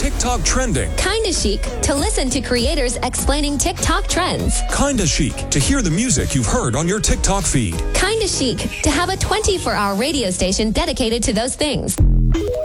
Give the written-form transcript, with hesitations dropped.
TikTok trending. Kinda Chic to listen to creators explaining TikTok trends. Kinda Chic to hear the music you've heard on your TikTok feed. Kinda Chic to have a 24-hour radio station dedicated to those things.